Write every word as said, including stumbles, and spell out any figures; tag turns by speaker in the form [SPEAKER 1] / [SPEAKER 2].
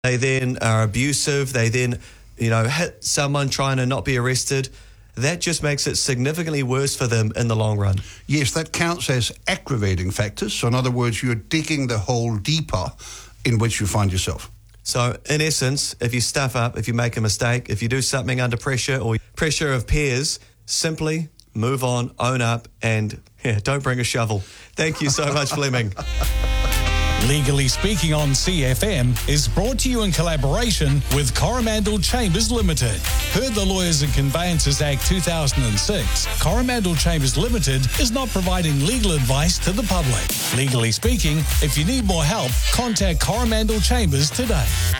[SPEAKER 1] they then are abusive, they then, you know, hit someone trying to not be arrested, that just makes it significantly worse for them in the long run.
[SPEAKER 2] Yes, that counts as aggravating factors. So in other words, you're digging the hole deeper in which you find yourself.
[SPEAKER 1] So in essence, if you stuff up, if you make a mistake, if you do something under pressure or pressure of peers, simply move on, own up, and yeah, don't bring a shovel. Thank you so much, Fleming.
[SPEAKER 3] Legally Speaking on C F M is brought to you in collaboration with Coromandel Chambers Limited. Per the Lawyers and Conveyancers Act two thousand six, Coromandel Chambers Limited is not providing legal advice to the public. Legally Speaking, if you need more help, contact Coromandel Chambers today.